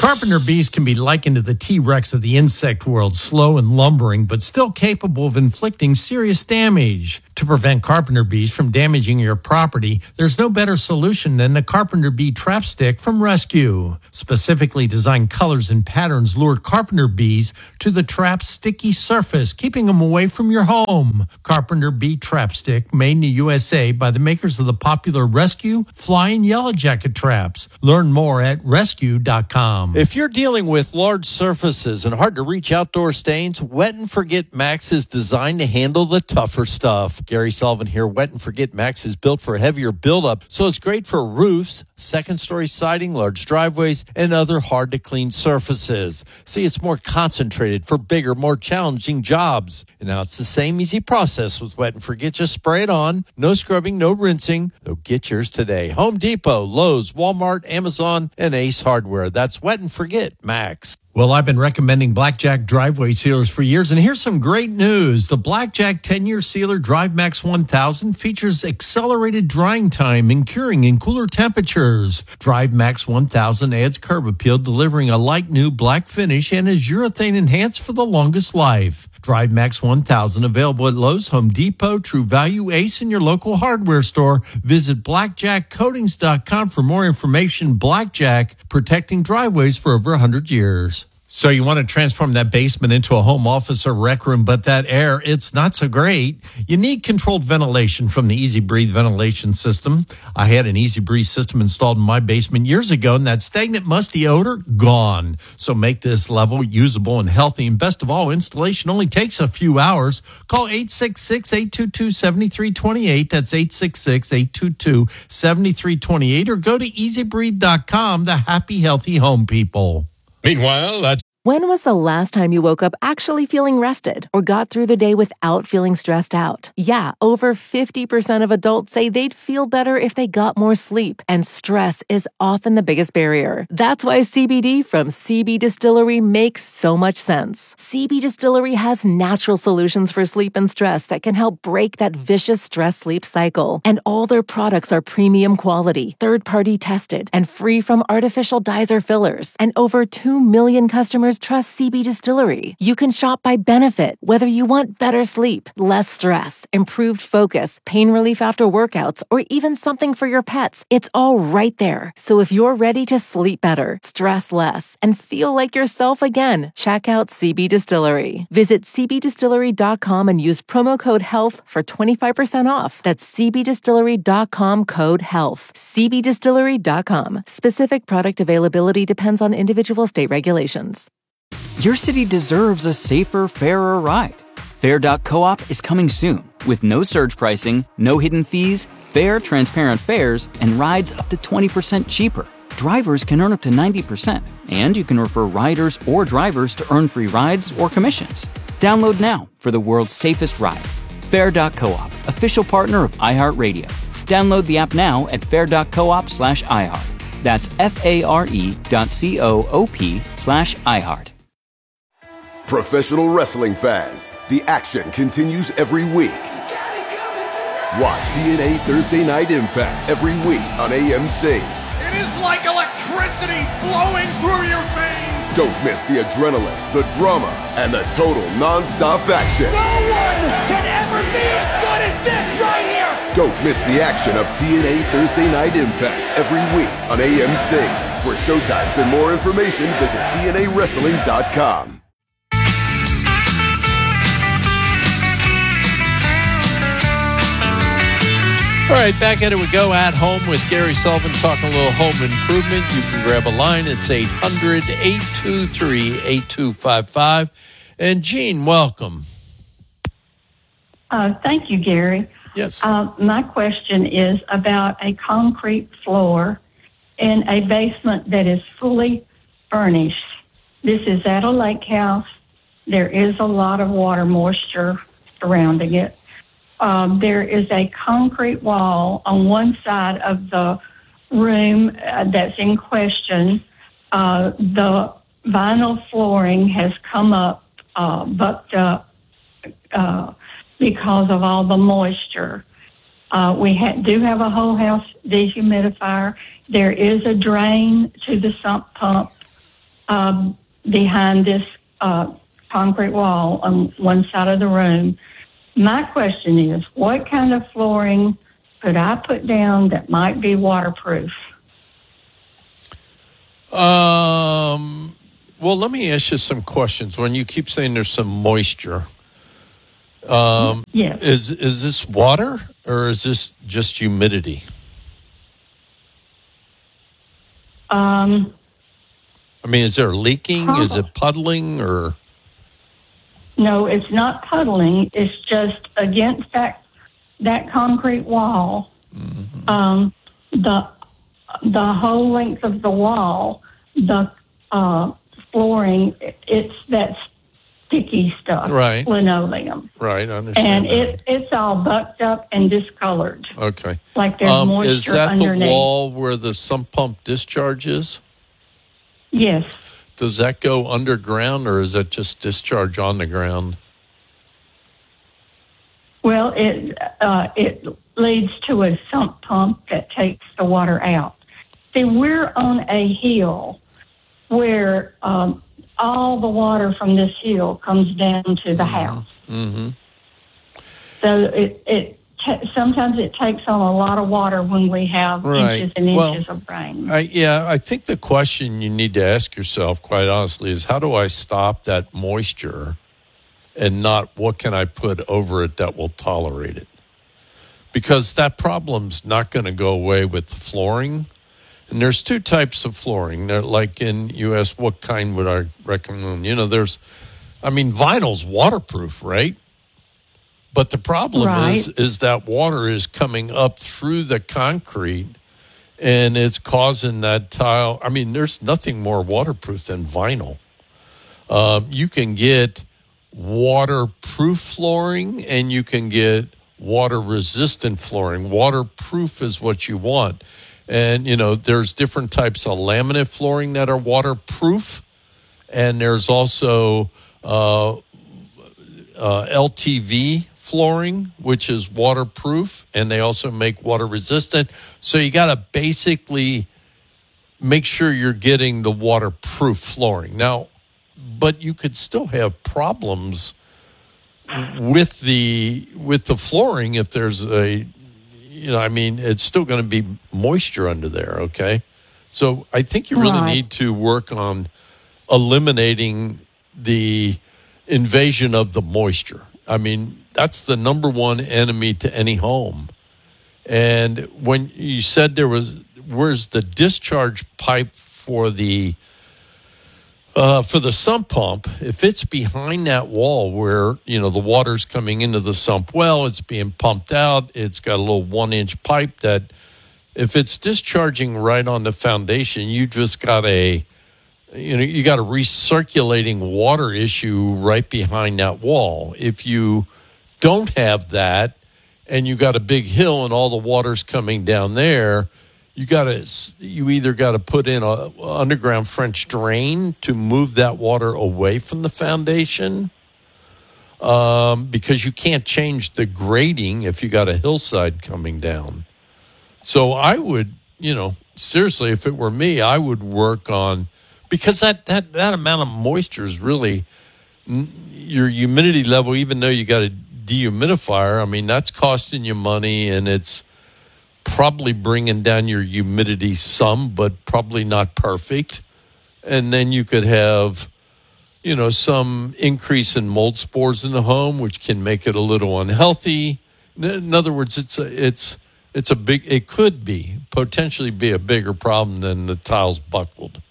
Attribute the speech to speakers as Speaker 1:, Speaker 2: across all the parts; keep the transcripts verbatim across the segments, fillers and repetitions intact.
Speaker 1: Carpenter bees can be likened to the T-Rex of the insect world, slow and lumbering, but still capable of inflicting serious damage. To prevent carpenter bees from damaging your property, there's no better solution than the Carpenter Bee Trap Stick from Rescue. Specifically designed colors and patterns lure carpenter bees to the trap's sticky surface, keeping them away from your home. Carpenter Bee Trap Stick, made in the U S A by the makers of the popular Rescue, Fly, and Yellow Jacket traps. Learn more at rescue dot com.
Speaker 2: If you're dealing with large surfaces and hard-to-reach outdoor stains, Wet and Forget Max is designed to handle the tougher stuff. Gary Sullivan here. Wet and Forget Max is built for heavier buildup, so it's great for roofs, second-story siding, large driveways, and other hard-to-clean surfaces. See, it's more concentrated for bigger, more challenging jobs. And now it's the same easy process with Wet and Forget. Just spray it on. No scrubbing, no rinsing. So get yours today. Home Depot, Lowe's, Walmart, Amazon, and Ace Hardware. That's Wet and Forget Max.
Speaker 1: Well, I've been recommending Blackjack driveway sealers for years, and here's some great news. The Blackjack ten-year sealer Drive Max one thousand features accelerated drying time and curing in cooler temperatures. Drive Max one thousand adds curb appeal, delivering a light new black finish, and is urethane enhanced for the longest life. Drive Max one thousand available at Lowe's, Home Depot, True Value, Ace, and your local hardware store. Visit blackjack coatings dot com for more information. Blackjack, protecting driveways for over one hundred years. So you want to transform that basement into a home office or rec room, but that air, it's not so great. You need controlled ventilation from the Easy Breathe ventilation system. I had an Easy Breathe system installed in my basement years ago, and that stagnant, musty odor, gone. So make this level usable and healthy. And best of all, installation only takes a few hours. Call eight six six, eight two two, seven three two eight. That's eight six six, eight two two, seven three two eight. Or go to easy breathe dot com, the happy, healthy home people.
Speaker 3: Meanwhile, that's
Speaker 4: When was the last time you woke up actually feeling rested or got through the day without feeling stressed out? Yeah, over fifty percent of adults say they'd feel better if they got more sleep, and stress is often the biggest barrier. That's why C B D from C B Distillery makes so much sense. C B Distillery has natural solutions for sleep and stress that can help break that vicious stress-sleep cycle. And all their products are premium quality, third-party tested, and free from artificial dyes or fillers. And over two million customers trust C B Distillery. You can shop by benefit, whether you want better sleep, less stress, improved focus, pain relief after workouts, or even something for your pets. It's all right there. So if you're ready to sleep better, stress less, and feel like yourself again, check out C B Distillery. Visit c b distillery dot com and use promo code HEALTH for twenty-five percent off. That's c b distillery dot com, code HEALTH. c b distillery dot com. Specific product availability depends on individual state regulations.
Speaker 5: Your city deserves a safer, fairer ride. Fair dot coop is coming soon with no surge pricing, no hidden fees, fair, transparent fares, and rides up to twenty percent cheaper. Drivers can earn up to ninety percent, and you can refer riders or drivers to earn free rides or commissions. Download now for the world's safest ride. Fair dot coop, official partner of iHeartRadio. Download the app now at fair dot coop slash iHeart. That's F-A-R-E dot C-O-O-P slash iHeart.
Speaker 6: Professional wrestling fans, the action continues every week. Watch T N A Thursday Night Impact every week on A M C.
Speaker 7: It is like electricity flowing through your veins.
Speaker 6: Don't miss the adrenaline, the drama, and the total non-stop action.
Speaker 7: No one can ever be as good as this right here.
Speaker 6: Don't miss the action of T N A Thursday Night Impact every week on A M C. For showtimes and more information, visit T N A wrestling dot com.
Speaker 2: All right, back at it we go. At Home with Gary Sullivan, talking a little home improvement. You can grab a line. It's eight hundred, eight two three, eight two five five. And Jean, welcome.
Speaker 8: Uh, thank you, Gary.
Speaker 2: Yes.
Speaker 8: Uh, my question is about a concrete floor in a basement that is fully furnished. This is at a lake house. There is a lot of water moisture surrounding it. Um, there is a concrete wall on one side of the room uh, that's in question. Uh, the vinyl flooring has come up, uh, bucked up uh, because of all the moisture. Uh, we ha- do have a whole house dehumidifier. There is a drain to the sump pump um, behind this uh, concrete wall on one side of the room. My question is, what kind of flooring could I put down that might be waterproof?
Speaker 2: Um. Well, let me ask you some questions. When you keep saying there's some moisture, um,
Speaker 8: yes.
Speaker 2: is is this water or is this just humidity?
Speaker 8: Um.
Speaker 2: I mean, is there leaking?
Speaker 8: Probably.
Speaker 2: Is it puddling or?
Speaker 8: No, it's not puddling. It's just against that that concrete wall. Mm-hmm. Um, the the whole length of the wall, the uh, flooring, it's that sticky stuff,
Speaker 2: right?
Speaker 8: Linoleum,
Speaker 2: right? I understand.
Speaker 8: And it it's all bucked up and discolored.
Speaker 2: Okay,
Speaker 8: like there's
Speaker 2: um,
Speaker 8: moisture
Speaker 2: is that
Speaker 8: underneath.
Speaker 2: the wall where the sump pump discharge is?
Speaker 8: Yes.
Speaker 2: Does that go underground or is that just discharge on the ground?
Speaker 8: Well, it uh, it leads to a sump pump that takes the water out. See, we're on a hill where um, all the water from this hill comes down to the
Speaker 2: mm-hmm.
Speaker 8: house.
Speaker 2: Mm-hmm.
Speaker 8: So it it t- sometimes it takes on a lot of water when we have
Speaker 2: right.
Speaker 8: inches and
Speaker 2: well,
Speaker 8: inches of rain.
Speaker 2: I, yeah, I think the question you need to ask yourself, quite honestly, is how do I stop that moisture and not what can I put over it that will tolerate it? Because that problem's not going to go away with the flooring. And there's two types of flooring. They're like in U S, what kind would I recommend? You know, there's, I mean, vinyl's waterproof, right? But the problem
Speaker 8: right.
Speaker 2: is, is that water is coming up through the concrete and it's causing that tile. I mean, there's nothing more waterproof than vinyl. Um, you can get waterproof flooring and you can get water-resistant flooring. Waterproof is what you want. And, you know, there's different types of laminate flooring that are waterproof. And there's also uh, uh, L T V flooring, which is waterproof, and they also make water resistant. So you got to basically make sure you're getting the waterproof flooring. Now, but you could still have problems with the with the flooring if there's a, you know, I mean, it's still going to be moisture under there, okay? So I think you really
Speaker 8: right.
Speaker 2: need to work on eliminating the invasion of the moisture. I mean, that's the number one enemy to any home. And when you said there was, where's the discharge pipe for the uh, for the sump pump? If it's behind that wall where, you know, the water's coming into the sump well, it's being pumped out, it's got a little one-inch pipe that if it's discharging right on the foundation, you just got a, you know, you got a recirculating water issue right behind that wall. If you don't have that and you got a big hill and all the water's coming down there, you got to, you either got to put in a underground French drain to move that water away from the foundation, um, because you can't change the grading if you got a hillside coming down. So I would, you know, seriously, if it were me, I would work on, because that, that, that amount of moisture is really your humidity level, even though you got a dehumidifier, I mean, that's costing you money and it's probably bringing down your humidity some, but probably not perfect. And then you could have, you know, some increase in mold spores in the home, which can make it a little unhealthy. In other words, it's a, it's, it's a big, it could be, potentially be a bigger problem than the tiles buckled.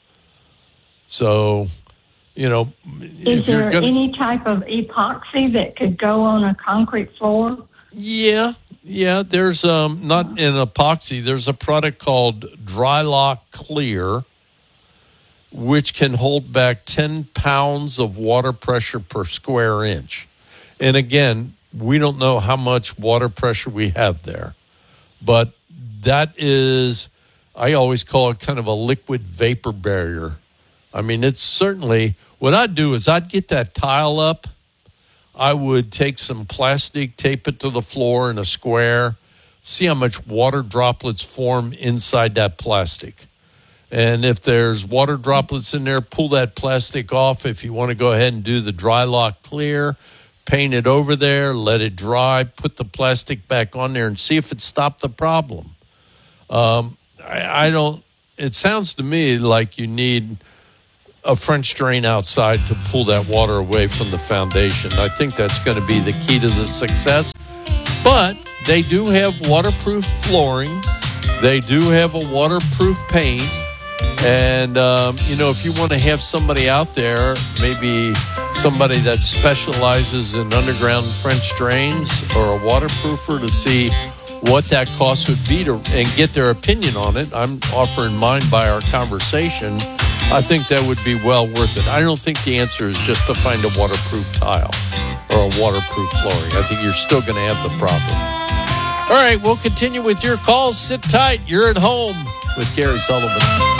Speaker 2: So, you know,
Speaker 8: is
Speaker 2: if you're
Speaker 8: there
Speaker 2: gonna,
Speaker 8: any type of epoxy that could go on a concrete floor?
Speaker 2: Yeah, yeah. There's um not an epoxy. There's a product called Drylock Clear, which can hold back ten pounds of water pressure per square inch. And again, we don't know how much water pressure we have there, but that is, I always call it kind of a liquid vapor barrier. I mean, it's certainly, what I'd do is I'd get that tile up. I would take some plastic, tape it to the floor in a square, see how much water droplets form inside that plastic. And if there's water droplets in there, pull that plastic off. If you want to go ahead and do the dry lock clear, paint it over there, let it dry, put the plastic back on there and see if it stopped the problem. Um, I, I don't, it sounds to me like you need a French drain outside to pull that water away from the foundation. I think that's going to be the key to the success. But they do have waterproof flooring. They do have a waterproof paint. And, um, you know, if you want to have somebody out there, maybe somebody that specializes in underground French drains or a waterproofer to see what that cost would be to and get their opinion on it, I'm offering mine by our conversation. I think that would be well worth it. I don't think the answer is just to find a waterproof tile or a waterproof flooring. I think you're still going to have the problem. All right, we'll continue with your calls. Sit tight. You're at home with Gary Sullivan.